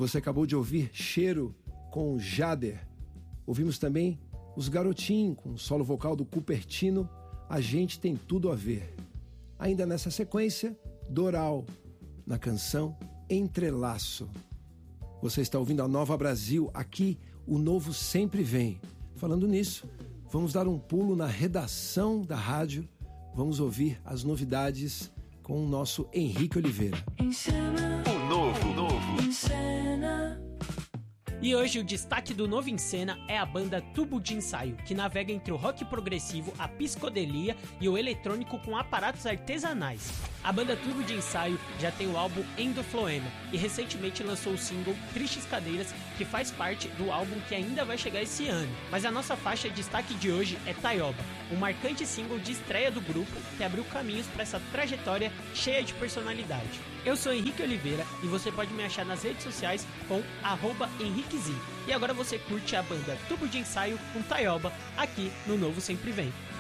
Você acabou de ouvir Cheiro com Jader. Ouvimos também Os Garotinhos com o solo vocal do Cupertino, A Gente Tem Tudo a Ver. Ainda nessa sequência, Doral, na canção Entrelaço. Você está ouvindo a Nova Brasil, aqui o novo sempre vem. Falando nisso, vamos dar um pulo na redação da rádio, vamos ouvir as novidades com o nosso Henrique Oliveira. O novo. E hoje o destaque do Novo em Cena é a banda Tubo de Ensaio, que navega entre o rock progressivo, a psicodelia e o eletrônico com aparatos artesanais. A banda Tubo de Ensaio já tem o álbum Endofloema e recentemente lançou o single Tristes Cadeiras, que faz parte do álbum que ainda vai chegar esse ano. Mas a nossa faixa de destaque de hoje é Taioba, um marcante single de estreia do grupo que abriu caminhos para essa trajetória cheia de personalidade. Eu sou Henrique Oliveira e você pode me achar nas redes sociais com @HenriqueZ. E agora você curte a banda Tubo de Ensaio com Taioba aqui no Novo Sempre Vem.